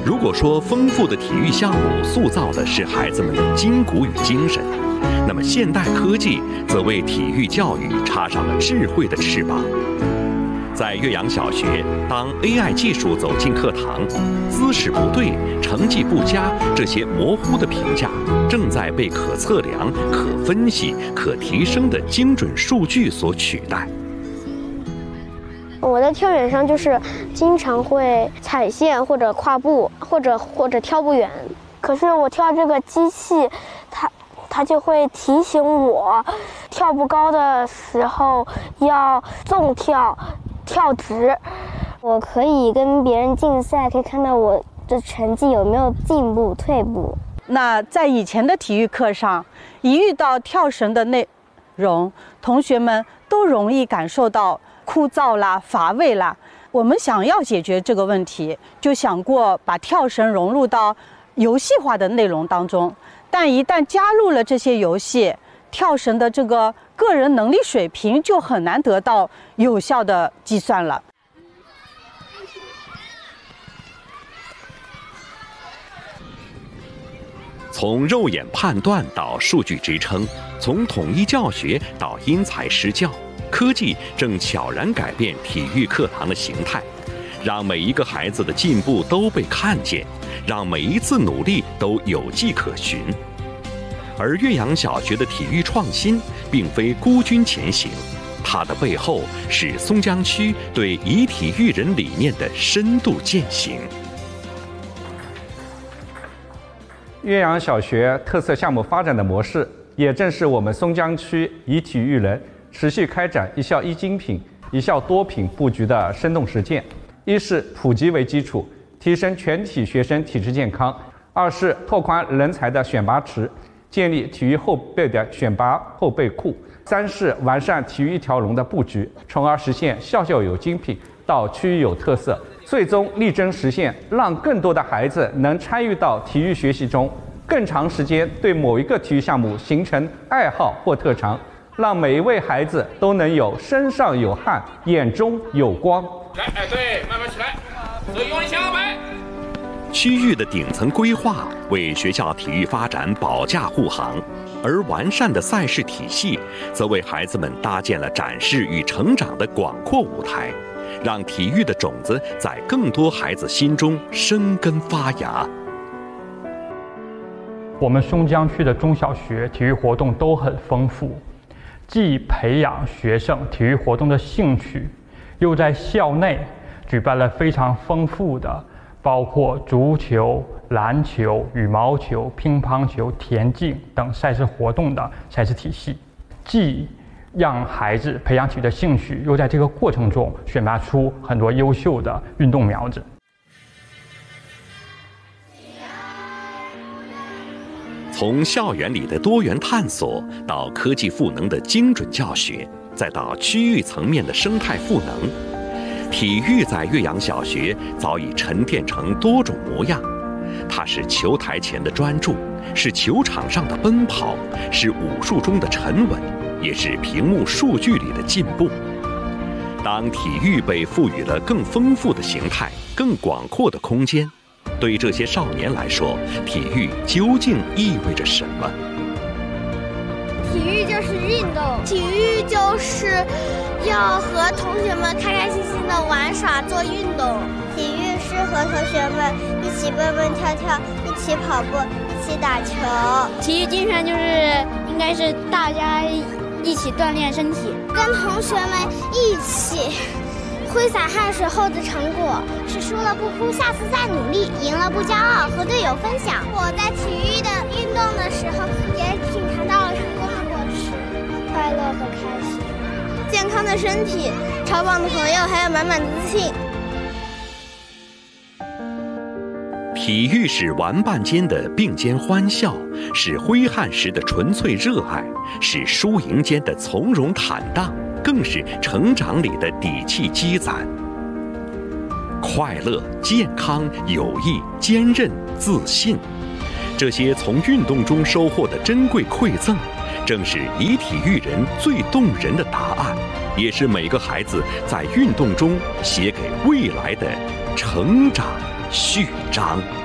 如果说丰富的体育项目塑造的是孩子们的筋骨与精神，那么现代科技则为体育教育插上了智慧的翅膀。在岳阳小学，当 AI 技术走进课堂，姿势不对、成绩不佳这些模糊的评价，正在被可测量、可分析、可提升的精准数据所取代。 我在跳远上就是经常会踩线或者跨步或者跳不远，可是我跳这个机器，它就会提醒我跳不高的时候要纵跳，跳直。我可以跟别人竞赛，可以看到我的成绩有没有进步退步。 那在以前的体育课上，一遇到跳绳的内容，同学们都容易感受到枯燥啦、乏味啦。我们想要解决这个问题，就想过把跳绳融入到游戏化的内容当中。但一旦加入了这些游戏，跳绳的这个个人能力水平就很难得到有效的计算了。 从肉眼判断到数据支撑，从统一教学到因材施教，科技正悄然改变体育课堂的形态，让每一个孩子的进步都被看见，让每一次努力都有迹可循。而岳阳小学的体育创新并非孤军前行，它的背后是松江区对以体育人理念的深度践行。 岳阳小学特色项目发展的模式，也正是我们松江区以体育人持续开展一校一精品、一校多品布局的生动实践。一是普及为基础，提升全体学生体质健康；二是拓宽人才的选拔池，建立体育后备的选拔后备库；三是完善体育一条龙的布局，从而实现校校有精品到区域有特色，最终力争实现让更多的孩子能参与到体育学习中，更长时间对某一个体育项目形成爱好或特长，让每一位孩子都能有身上有汗、眼中有光。 来，对，慢慢起来，所以往下摆。 区域的顶层规划为学校体育发展保驾护航，而完善的赛事体系则为孩子们搭建了展示与成长的广阔舞台，让体育的种子在更多孩子心中生根发芽。 我们松江区的中小学体育活动都很丰富，既培养学生体育活动的兴趣，又在校内举办了非常丰富的包括足球、篮球、羽毛球、乒乓球、田径等赛事活动的赛事体系，既让孩子培养体育的兴趣，又在这个过程中选拔出很多优秀的运动苗子。 从校园里的多元探索，到科技赋能的精准教学，再到区域层面的生态赋能，体育在岳阳小学早已沉淀成多种模样。它是球台前的专注，是球场上的奔跑，是武术中的沉稳，也是屏幕数据里的进步。当体育被赋予了更丰富的形态、更广阔的空间，对这些少年来说，体育究竟意味着什么？ 体育就是运动，体育就是要和同学们开开心心的玩耍做运动。体育是和同学们一起蹦蹦跳跳，一起跑步，一起打球。体育精神就是应该是大家一起锻炼身体，跟同学们一起挥洒汗水后的成果，是输了不哭，下次再努力，赢了不骄傲，和队友分享。我在体育的运动的时候，也品尝到了成功的果实，快乐和开心，健康的身体，超棒的朋友，还有满满的自信。 体育是玩伴间的并肩欢笑，是挥汗时的纯粹热爱，是输赢间的从容坦荡，更是成长里的底气积攒。快乐、健康、友谊、坚韧、自信，这些从运动中收获的珍贵馈赠，正是以体育人最动人的答案，也是每个孩子在运动中写给未来的成长序章。